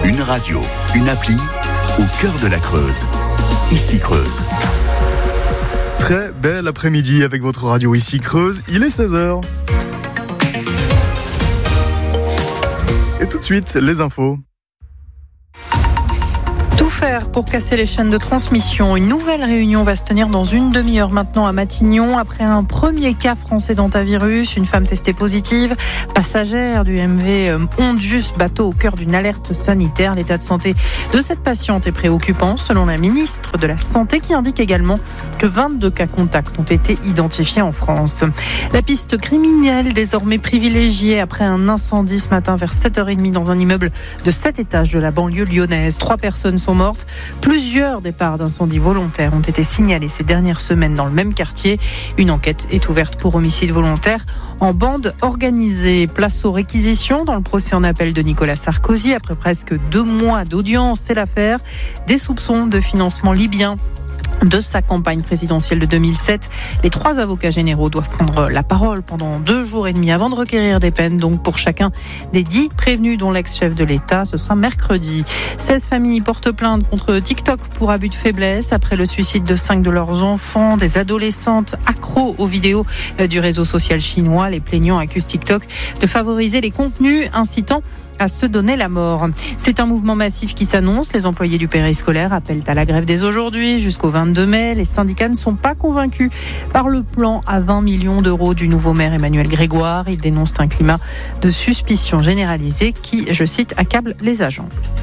Une radio, une appli, au cœur de la Creuse. Ici Creuse. Très bel après-midi avec votre radio Ici Creuse, il est 16h. Et tout de suite, les infos. Tout faire pour casser les chaînes de transmission. Une nouvelle réunion va se tenir dans une demi-heure maintenant à Matignon. Après un premier cas français d'hantavirus, une femme testée positive, passagère du MV Ondius, bateau au cœur d'une alerte sanitaire. L'état de santé de cette patiente est préoccupant, selon la ministre de la Santé, qui indique également que 22 cas contacts ont été identifiés en France. La piste criminelle désormais privilégiée après un incendie ce matin vers 7h30 dans un immeuble de 7 étages de la banlieue lyonnaise. 3 personnes sont mortes. Plusieurs départs d'incendies volontaires ont été signalés ces dernières semaines dans le même quartier. Une enquête est ouverte pour homicide volontaire en bande organisée. Place aux réquisitions dans le procès en appel de Nicolas Sarkozy. Après presque 2 mois d'audience, c'est l'affaire des soupçons de financement libyen de sa campagne présidentielle de 2007. Les 3 avocats généraux doivent prendre la parole pendant 2 jours et demi avant de requérir des peines. Donc pour chacun des 10 prévenus, dont l'ex-chef de l'État, ce sera mercredi. 16 familles portent plainte contre TikTok pour abus de faiblesse après le suicide de 5 de leurs enfants. Des adolescentes accros aux vidéos du réseau social chinois. Les plaignants accusent TikTok de favoriser les contenus incitant à se donner la mort. C'est un mouvement massif qui s'annonce. Les employés du périscolaire appellent à la grève dès aujourd'hui jusqu'au 22 mai. Les syndicats ne sont pas convaincus par le plan à 20 millions d'euros du nouveau maire Emmanuel Grégoire. Ils dénoncent un climat de suspicion généralisée qui, je cite, accable les agents.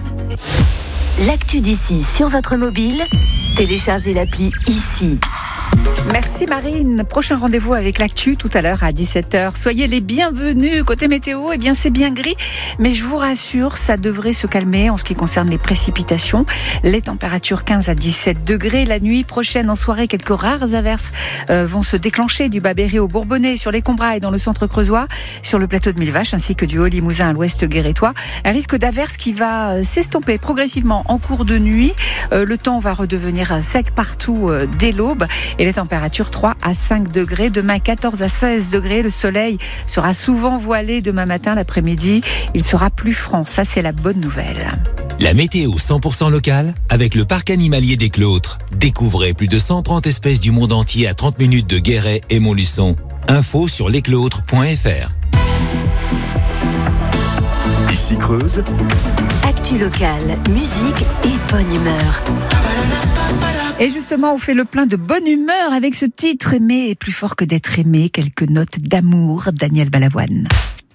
L'actu d'ici sur votre mobile, téléchargez l'appli Ici. Merci Marine. Prochain rendez-vous avec l'actu tout à l'heure à 17h. Soyez les bienvenus. Côté météo, eh bien c'est bien gris, mais je vous rassure, ça devrait se calmer en ce qui concerne les précipitations. Les températures 15 à 17 degrés. La nuit prochaine en soirée, quelques rares averses vont se déclencher du Bas-Berry au Bourbonnais, sur les Combrailles dans le centre creusois, sur le plateau de Millevaches ainsi que du Haut-Limousin à l'ouest guérétois. Un risque d'averse qui va s'estomper progressivement en cours de nuit. Le temps va redevenir sec partout dès l'aube. Et les températures 3 à 5 degrés. Demain, 14 à 16 degrés. Le soleil sera souvent voilé demain matin. L'après-midi, il sera plus franc. Ça, c'est la bonne nouvelle. La météo 100% locale avec le parc animalier des Clôtres. Découvrez plus de 130 espèces du monde entier à 30 minutes de Guéret et Montluçon. Info sur lesclôtres.fr. Ici Creuse. Actu locale, musique et bonne humeur. Et justement, on fait le plein de bonne humeur avec ce titre. Aimer est plus fort que d'être aimé. Quelques notes d'amour, Daniel Balavoine.